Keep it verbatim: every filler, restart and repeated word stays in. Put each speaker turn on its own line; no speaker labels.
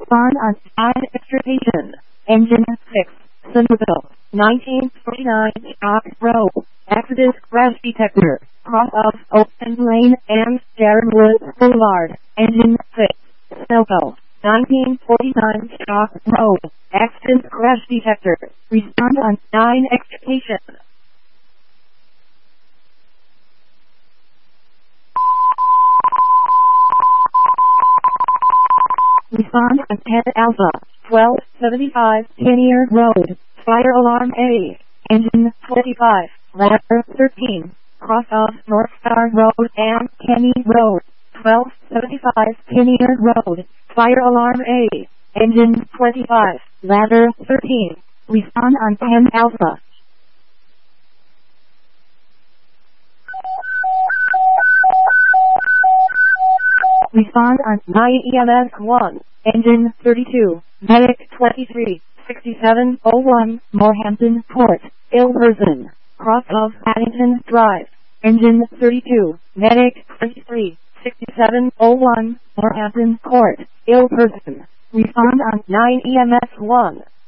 Respond on side extrication. Engine six, Centerville, nineteen forty-nine Stock Road. Accident crash detector. Cross of Open Lane and Darrenwood Boulevard. Engine six, Snowville, nineteen forty-nine Stock Road. Accident crash detector. Respond on nine extrication. Respond on ten Alpha, twelve seventy-five Kinnear Road. Fire alarm A. Engine twenty-five, ladder thirteen. Cross of North Star Road and Kenny Road. twelve seventy-five Kinnear Road. Fire alarm A. Engine twenty-five, ladder thirteen. Respond on ten Alpha. Respond on nine E M S one. Engine thirty-two. Medic twenty-three. sixty-seven oh one. Morehampton Court. Ill person. Cross of Paddington Drive. Engine thirty-two. Medic twenty-three. sixty-seven oh one. Morehampton Court. Ill person. Respond on nine E M S one.